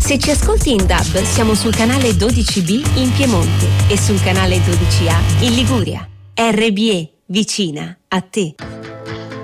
Se ci ascolti in DAB, siamo sul canale 12B in Piemonte e sul canale 12A in Liguria. RBE, vicina a te.